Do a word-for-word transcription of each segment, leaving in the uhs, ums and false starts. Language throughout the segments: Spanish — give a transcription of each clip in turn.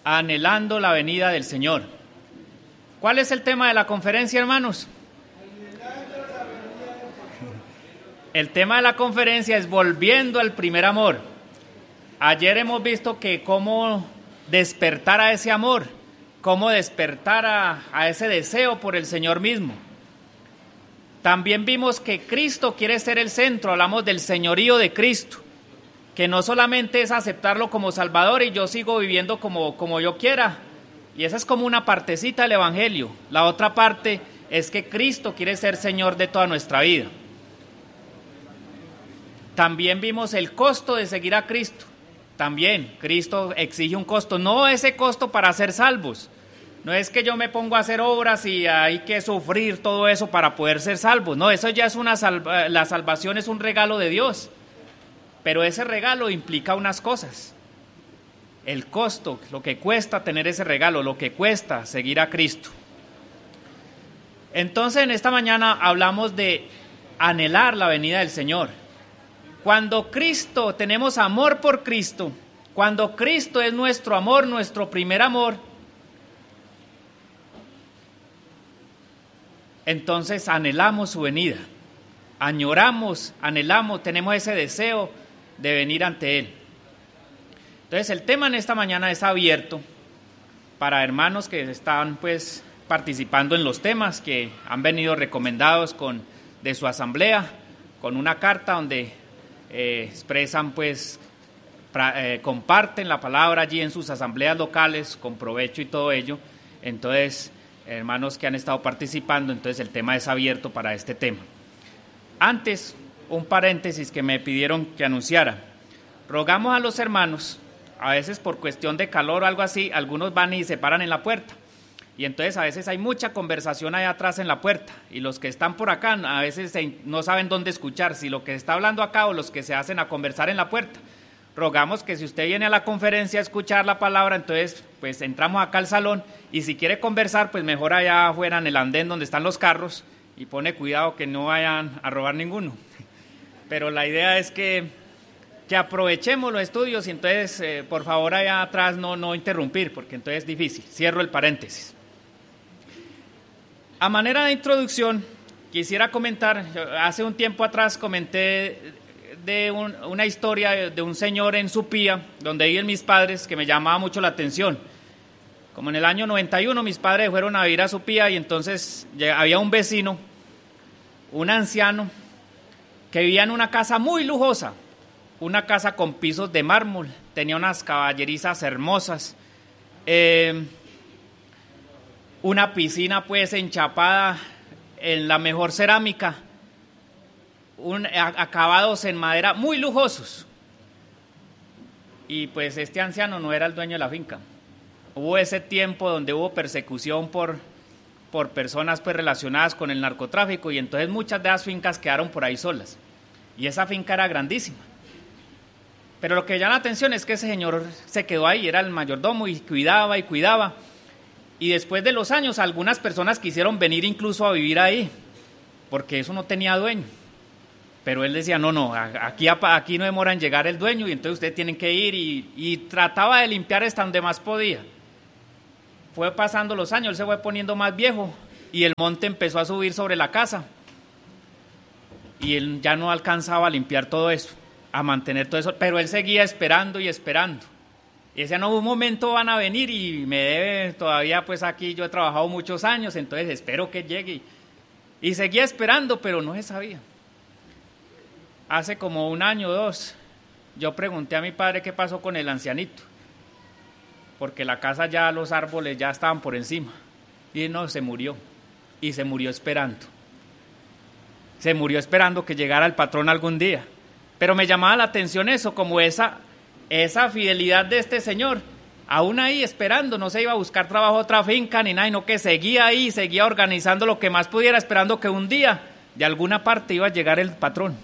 Anhelando la venida del Señor. ¿Cuál es el tema de la conferencia, hermanos? El tema de la conferencia es volviendo al primer amor. Ayer hemos visto que cómo despertar a ese amor, cómo despertar a, a ese deseo por el Señor mismo. También vimos que Cristo quiere ser el centro, hablamos del señorío de Cristo, que no solamente es aceptarlo como Salvador y yo sigo viviendo como, como yo quiera, y esa es como una partecita del Evangelio. La otra parte es que Cristo quiere ser Señor de toda nuestra vida. También vimos el costo de seguir a Cristo. También Cristo exige un costo, no ese costo para ser salvos. No es que yo me pongo a hacer obras y hay que sufrir todo eso para poder ser salvos. No, eso ya es una salva, la salvación es un regalo de Dios. Pero ese regalo implica unas cosas. El costo, lo que cuesta tener ese regalo, lo que cuesta seguir a Cristo. Entonces, en esta mañana hablamos de anhelar la venida del Señor. Cuando Cristo, tenemos amor por Cristo, cuando Cristo es nuestro amor, nuestro primer amor, entonces anhelamos su venida. Añoramos, anhelamos, tenemos ese deseo de venir ante Él. Entonces el tema en esta mañana es abierto para hermanos que están pues participando en los temas que han venido recomendados con, de su asamblea, con una carta donde eh, expresan pues, pra, eh, comparten la palabra allí en sus asambleas locales con provecho y todo ello. Entonces, hermanos que han estado participando, entonces el tema es abierto para este tema. Antes, un paréntesis que me pidieron que anunciara. Rogamos a los hermanos, a veces por cuestión de calor o algo así, algunos van y se paran en la puerta. Y entonces a veces hay mucha conversación allá atrás en la puerta. Y los que están por acá a veces no saben dónde escuchar, si lo que está hablando acá o los que se hacen a conversar en la puerta. Rogamos que si usted viene a la conferencia a escuchar la palabra, entonces pues entramos acá al salón y si quiere conversar, pues mejor allá afuera en el andén donde están los carros y pone cuidado que no vayan a robar ninguno. Pero la idea es que, que aprovechemos los estudios y entonces, eh, por favor, allá atrás no, no interrumpir, porque entonces es difícil. Cierro el paréntesis. A manera de introducción, quisiera comentar, hace un tiempo atrás comenté de un, una historia de, de un señor en Supía, donde viven mis padres, que me llamaba mucho la atención. Como en el año noventa y uno mis padres fueron a vivir a Supía y entonces había un vecino, un anciano, que vivía en una casa muy lujosa, una casa con pisos de mármol, tenía unas caballerizas hermosas, eh, una piscina pues enchapada en la mejor cerámica, un, a, acabados en madera muy lujosos. Y pues este anciano no era el dueño de la finca. Hubo ese tiempo donde hubo persecución por, por personas pues relacionadas con el narcotráfico y entonces muchas de las fincas quedaron por ahí solas. Y esa finca era grandísima. Pero lo que llama la atención es que ese señor se quedó ahí, era el mayordomo y cuidaba y cuidaba. Y después de los años algunas personas quisieron venir incluso a vivir ahí, porque eso no tenía dueño. Pero él decía, no, no, aquí, aquí no demora en llegar el dueño y entonces ustedes tienen que ir y, y trataba de limpiar hasta donde más podía. Fue pasando los años, él se fue poniendo más viejo y el monte empezó a subir sobre la casa. Y él ya no alcanzaba a limpiar todo eso, a mantener todo eso, pero él seguía esperando y esperando. Y decía, no, un momento van a venir y me debe todavía, pues aquí yo he trabajado muchos años, entonces espero que llegue. Y seguía esperando, pero no se sabía. Hace como un año o dos, yo pregunté a mi padre qué pasó con el ancianito, porque la casa ya, los árboles ya estaban por encima. Y no, se murió, y se murió esperando. Se murió esperando que llegara el patrón algún día. Pero me llamaba la atención eso, como esa, esa fidelidad de este señor, aún ahí esperando, no se iba a buscar trabajo a otra finca ni nada, sino que seguía ahí, seguía organizando lo que más pudiera, esperando que un día de alguna parte iba a llegar el patrón.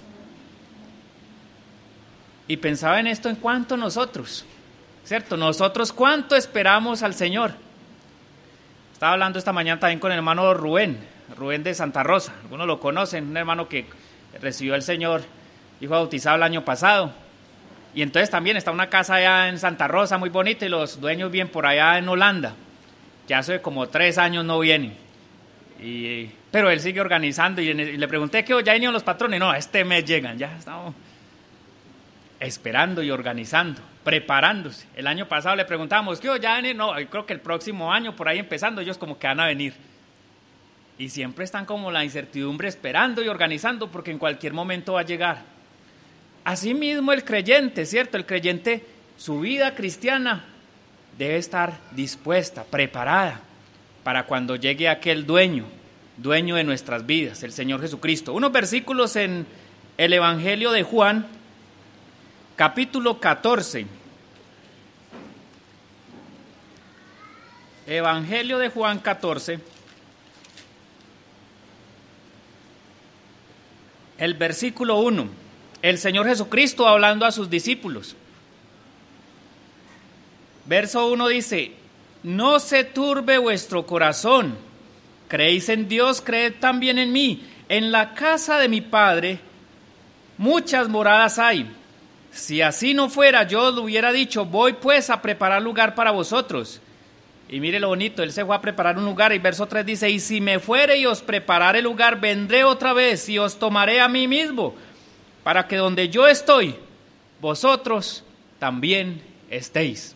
Y pensaba en esto en cuanto nosotros, ¿cierto? Nosotros cuánto esperamos al Señor. Estaba hablando esta mañana también con el hermano Rubén, Rubén de Santa Rosa, algunos lo conocen, un hermano que recibió al Señor y fue bautizado el año pasado. Y entonces también está una casa allá en Santa Rosa muy bonita y los dueños viven por allá en Holanda, que hace como tres años no vienen. Y, pero él sigue organizando y, y le pregunté que ya vinieron los patrones. No, este mes llegan, ya estamos esperando y organizando, preparándose. El año pasado le preguntamos, ¿qué ya vienen? No, creo que el próximo año, por ahí empezando, ellos como que van a venir. Y siempre están como la incertidumbre esperando y organizando porque en cualquier momento va a llegar. Asimismo el creyente, ¿cierto? El creyente, su vida cristiana debe estar dispuesta, preparada para cuando llegue aquel dueño, dueño de nuestras vidas, el Señor Jesucristo. Unos versículos en el Evangelio de Juan, capítulo catorce. Evangelio de Juan catorce. El versículo uno. El Señor Jesucristo hablando a sus discípulos. Verso uno dice: no se turbe vuestro corazón. Creéis en Dios, creed también en mí. En la casa de mi Padre muchas moradas hay. Si así no fuera, yo os lo hubiera dicho, voy pues a preparar lugar para vosotros. Y mire lo bonito, él se fue a preparar un lugar, y verso tres dice: y si me fuere y os preparare lugar, vendré otra vez y os tomaré a mí mismo, para que donde yo estoy, vosotros también estéis.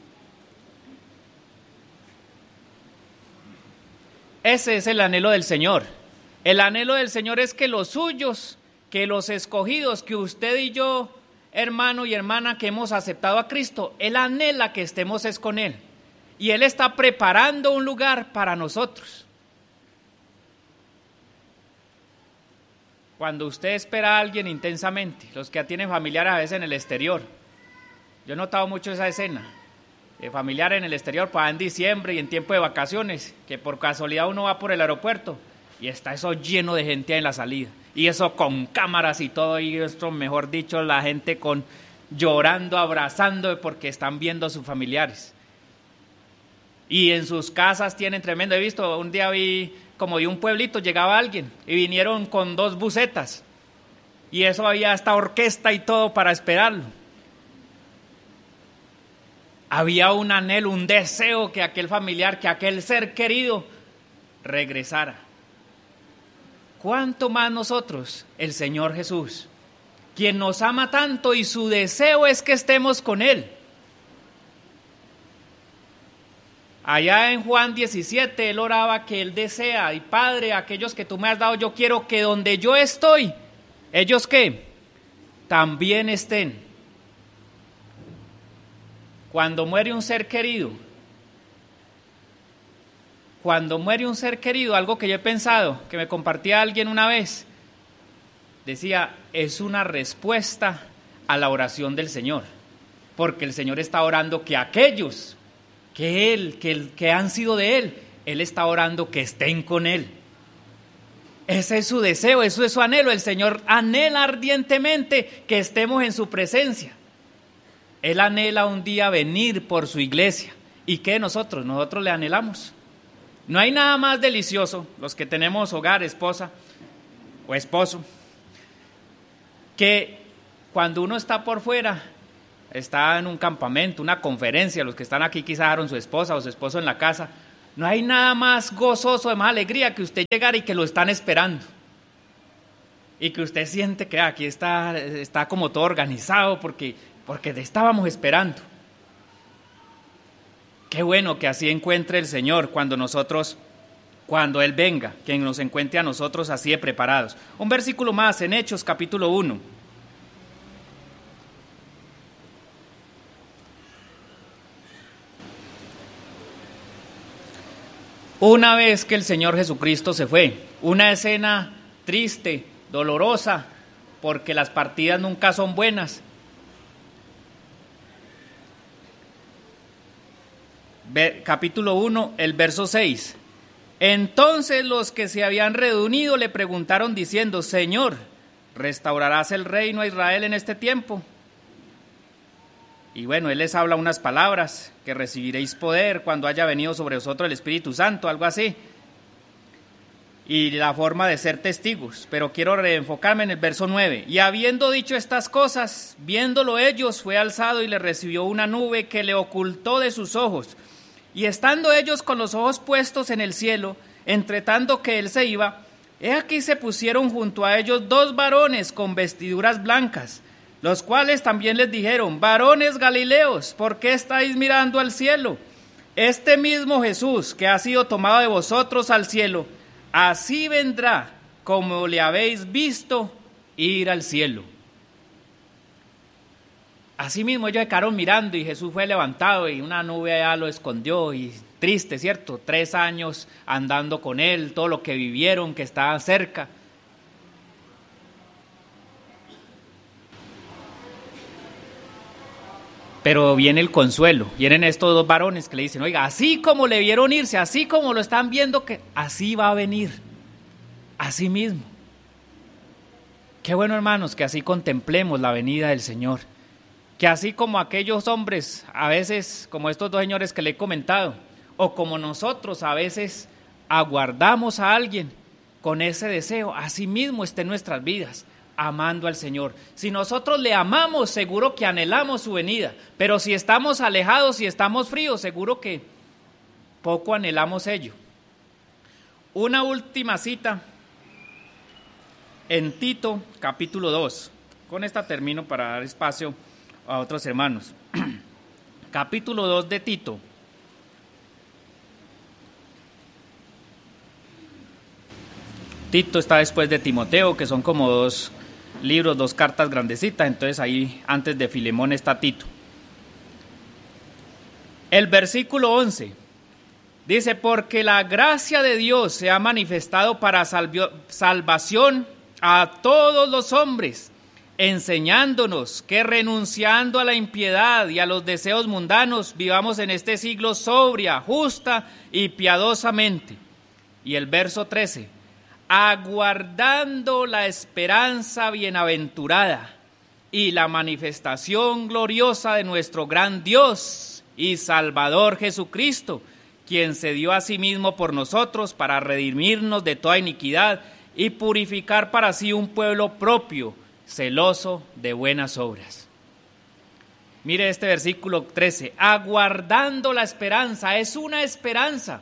Ese es el anhelo del Señor. El anhelo del Señor es que los suyos, que los escogidos, que usted y yo, hermano y hermana, que hemos aceptado a Cristo, Él anhela que estemos es con Él. Y Él está preparando un lugar para nosotros. Cuando usted espera a alguien intensamente, los que tienen familiares a veces en el exterior, yo he notado mucho esa escena, de familiares en el exterior, para en diciembre y en tiempo de vacaciones, que por casualidad uno va por el aeropuerto y está eso lleno de gente en la salida, y eso con cámaras y todo, y esto, mejor dicho, la gente con llorando, abrazando, porque están viendo a sus familiares. Y en sus casas tienen tremendo. He visto, un día vi como de un pueblito, llegaba alguien y vinieron con dos busetas. Y eso había hasta orquesta y todo para esperarlo. Había un anhelo, un deseo que aquel familiar, que aquel ser querido regresara. ¿Cuánto más nosotros? El Señor Jesús, quien nos ama tanto y su deseo es que estemos con Él. Allá en Juan diecisiete, Él oraba que Él desea, y Padre, aquellos que tú me has dado, yo quiero que donde yo estoy, ¿ellos qué? También estén. Cuando muere un ser querido, cuando muere un ser querido, algo que yo he pensado, que me compartía alguien una vez, decía, es una respuesta a la oración del Señor, porque el Señor está orando que aquellos que Él, que, el, que han sido de Él, Él está orando que estén con Él. Ese es su deseo, eso es su anhelo. El Señor anhela ardientemente que estemos en su presencia. Él anhela un día venir por su iglesia. ¿Y qué nosotros? Nosotros le anhelamos. No hay nada más delicioso, los que tenemos hogar, esposa o esposo, que cuando uno está por fuera, está en un campamento, una conferencia, los que están aquí quizás dejaron su esposa o su esposo en la casa, no hay nada más gozoso, de más alegría que usted llegar y que lo están esperando. Y que usted siente que aquí está, está como todo organizado porque, porque te estábamos esperando. Qué bueno que así encuentre el Señor cuando nosotros, cuando Él venga, que nos encuentre a nosotros así de preparados. Un versículo más en Hechos capítulo uno. Una vez que el Señor Jesucristo se fue, una escena triste, dolorosa, porque las partidas nunca son buenas. Ve, capítulo uno, el verso seis. Entonces los que se habían reunido le preguntaron diciendo, Señor, ¿restaurarás el reino a Israel en este tiempo? Y bueno, Él les habla unas palabras, que recibiréis poder cuando haya venido sobre vosotros el Espíritu Santo, algo así. y la forma de ser testigos, pero quiero reenfocarme en el verso nueve. Y habiendo dicho estas cosas, viéndolo ellos, fue alzado y le recibió una nube que le ocultó de sus ojos. Y estando ellos con los ojos puestos en el cielo, entre tanto que él se iba, he aquí se pusieron junto a ellos dos varones con vestiduras blancas, los cuales también les dijeron: varones Galileos, ¿por qué estáis mirando al cielo? Este mismo Jesús que ha sido tomado de vosotros al cielo, así vendrá como le habéis visto ir al cielo. Así mismo ellos se quedaron mirando y Jesús fue levantado y una nube allá lo escondió. Y triste, ¿cierto? Tres años andando con él, todo lo que vivieron, que estaban cerca. Pero viene el consuelo, vienen estos dos varones que le dicen: oiga, así como le vieron irse, así como lo están viendo, que así va a venir, así mismo. Qué bueno, hermanos, que así contemplemos la venida del Señor, que así como aquellos hombres, a veces como estos dos señores que le he comentado, o como nosotros a veces aguardamos a alguien con ese deseo, así mismo esté en nuestras vidas, amando al Señor. Si nosotros le amamos, seguro que anhelamos su venida, pero si estamos alejados y estamos fríos, seguro que poco anhelamos ello. Una última cita en Tito, capítulo dos. Con esta termino para dar espacio a otros hermanos. Capítulo dos de Tito. Tito está después de Timoteo, que son como dos libros, dos cartas grandecitas, entonces ahí antes de Filemón está Tito. El versículo once dice: porque la gracia de Dios se ha manifestado para salvio, salvación a todos los hombres, enseñándonos que renunciando a la impiedad y a los deseos mundanos, vivamos en este siglo sobria, justa y piadosamente. Y el verso trece: aguardando la esperanza bienaventurada y la manifestación gloriosa de nuestro gran Dios y Salvador Jesucristo, quien se dio a sí mismo por nosotros para redimirnos de toda iniquidad y purificar para sí un pueblo propio, celoso de buenas obras. Mire este versículo trece, aguardando la esperanza, es una esperanza.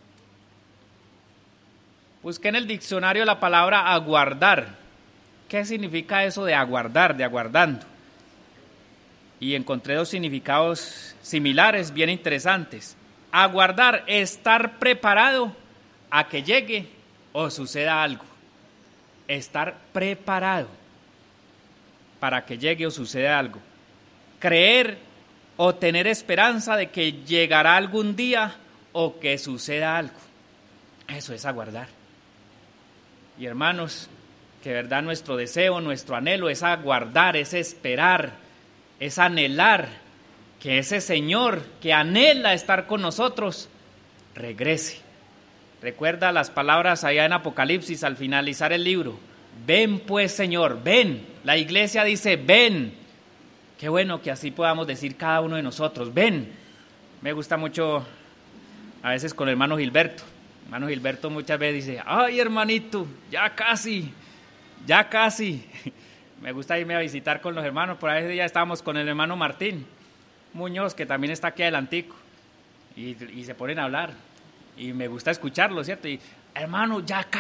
Busqué en el diccionario la palabra aguardar. ¿Qué significa eso de aguardar, de aguardando? Y encontré dos significados similares, bien interesantes. Aguardar, estar preparado a que llegue o suceda algo. Estar preparado para que llegue o suceda algo. Creer o tener esperanza de que llegará algún día o que suceda algo. Eso es aguardar. Y hermanos, que de verdad nuestro deseo, nuestro anhelo es aguardar, es esperar, es anhelar que ese Señor que anhela estar con nosotros regrese. Recuerda las palabras allá en Apocalipsis al finalizar el libro. Ven pues, Señor, ven. La iglesia dice ven. Qué bueno que así podamos decir cada uno de nosotros, ven. Me gusta mucho a veces con el hermano Gilberto. Hermano Gilberto muchas veces dice: ay, hermanito, ya casi, ya casi. Me gusta irme a visitar con los hermanos. Por ahí ya estábamos con el hermano Martín Muñoz, que también está aquí adelantico, y, y se ponen a hablar. Y me gusta escucharlo, ¿cierto? Y hermano, ya casi.